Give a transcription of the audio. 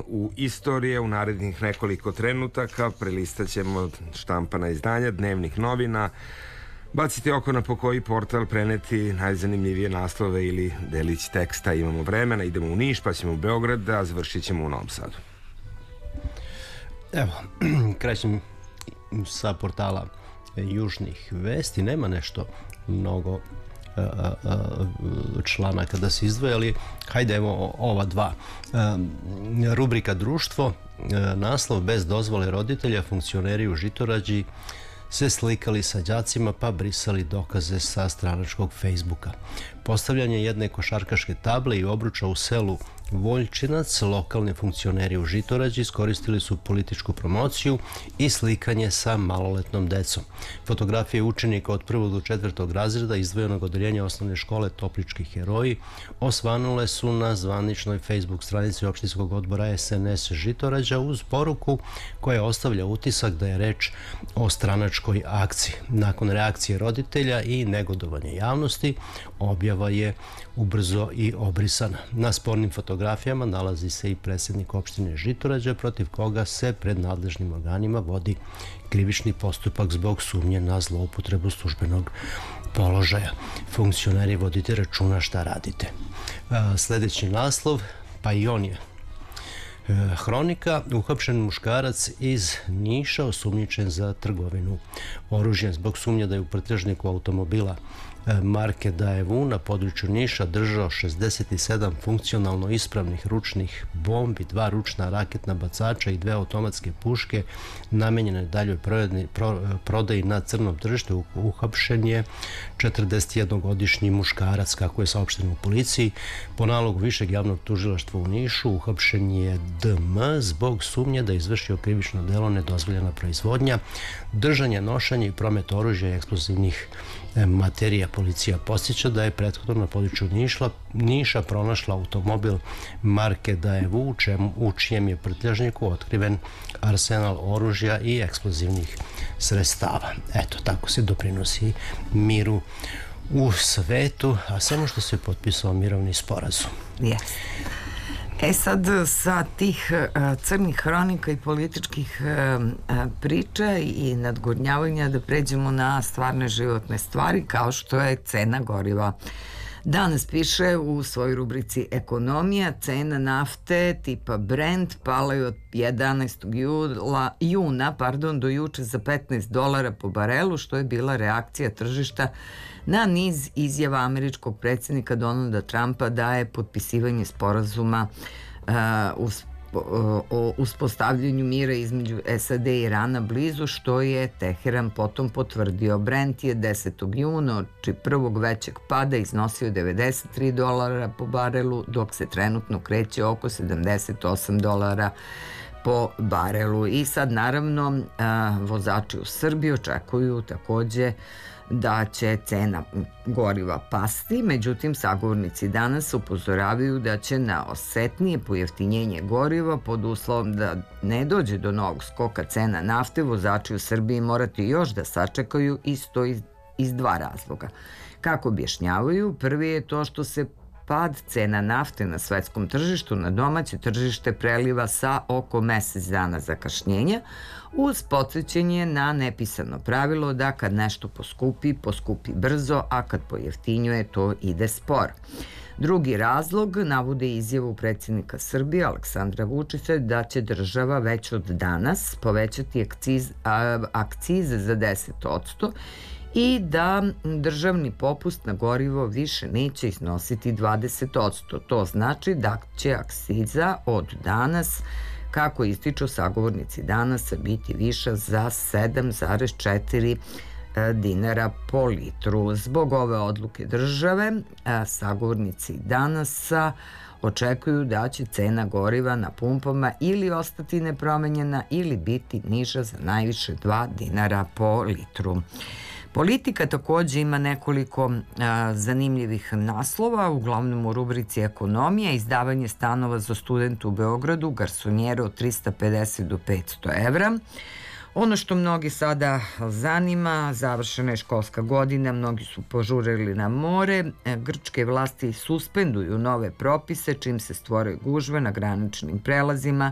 u istorije u narednih nekoliko trenutaka. Prelistaćemo štampana izdanja, dnevnih novina, bacite oko na po koji portal, preneti najzanimljivije naslove ili delić teksta. Imamo vremena, idemo u Niš, pa ćemo u Beograd, a završit ćemo u Novom Sadu. Evo, krećem sa portala Južnih vesti. Nema nešto mnogo članaka da se izdvoje, ali hajde evo ova dva. Rubrika društvo, naslov: bez dozvole roditelja funkcioneri u Žitorađi se slikali sa đacima pa brisali dokaze sa stranačkog Facebooka. Postavljanje jedne košarkaške table i obruča u selu Voljčinac, lokalni funkcioneri u Žitorađi iskoristili su političku promociju i slikanje sa maloletnom decom. Fotografije učenika od 1. do 4. razreda izdvojenog odeljenja osnovne škole Toplički heroji osvanule su na zvaničnoj Facebook stranici opštinskog odbora SNS Žitorađa uz poruku koja ostavlja utisak da je reč o stranačkoj akciji. Nakon reakcije roditelja i negodovanja javnosti, objava je ubrzo i obrisana. Na spornim fotografijama nalazi se i predsjednik opštine Žitorađa, protiv koga se pred nadležnim organima vodi krivični postupak zbog sumnje na zloupotrebu službenog položaja. Funkcioneri, vodite računa šta radite. Sljedeći naslov, pa i on je Hronika: uhapšen muškarac iz Niša osumnjičen za trgovinu oružjem. Zbog sumnje da je u prtljažniku automobila marke Daewoo na području Niša držao 67 funkcionalno ispravnih ručnih bombi, 2 ručna raketna bacača i 2 automatske puške namenjene daljoj prodaji na crnom tržištu, uhapšen je 41-godišnji muškarac, kako je saopšteno u policiji. Po nalogu Višeg javnog tužilaštva u Nišu uhapšen je DM zbog sumnje da je izvršio krivično delo nedozvoljena proizvodnja, držanje, nošenje i promet oružja i eksplozivnih materija. Policija podsjeća da je prethodno na području Niša pronašla automobil marke Daewoo u čijem je prtljažniku otkriven arsenal oružja i eksplozivnih sredstava. Eto, tako se doprinosi miru u svetu, a samo što se potpisao mirovni sporazum. Sad sa tih crnih hronika i političkih priča i nadgornjavanja da pređemo na stvarne životne stvari, kao što je cena goriva. Danas piše u svojoj rubrici Ekonomija: cena nafte tipa Brent pala je od 11. juna do juče za $15 po barelu, što je bila reakcija tržišta na niz izjava američkog predsjednika Donalda Trumpa da je potpisivanje sporazuma o uspostavljanju mira između SAD i Irana blizu, što je Teheran potom potvrdio. Brent je 10. juna oči prvog većeg pada iznosio $93 po barelu, dok se trenutno kreće oko $78 po barelu. I sad naravno vozači u Srbiji očekuju takođe da će cena goriva pasti, međutim sagovornici danas upozoravaju da će na osetnije pojeftinjenje goriva pod uslovom da ne dođe do novog skoka cena nafte vozači u Srbiji morati još da sačekaju, isto iz dva razloga. Kako objašnjavaju, prvi je to što se pad cena nafte na svetskom tržištu na domaće tržište preliva sa oko mesec dana zakašnjenja, uz podsjećanje na nepisano pravilo da kad nešto poskupi brzo, a kad pojeftinjuje to ide sporo. Drugi razlog navode izjavu predsjednika Srbije Aleksandra Vučića da će država već od danas povećati akcize za 10% i da državni popust na gorivo više neće iznositi 20%. To znači da će akciza od danas, kako ističu sagovornici danas, biti viša za 7,4 dinara po litru. Zbog ove odluke države, sagovornici danas očekuju da će cena goriva na pumpama ili ostati nepromenjena ili biti niža za najviše 2 dinara po litru. Politika takođe ima nekoliko zanimljivih naslova, uglavnom u rubrici Ekonomija: izdavanje stanova za studente u Beogradu, garsonjere od 350 do 500 evra. Ono što mnogi sada zanima, završena je školska godina, mnogi su požurili na more, grčke vlasti suspenduju nove propise čim se stvore gužve na graničnim prelazima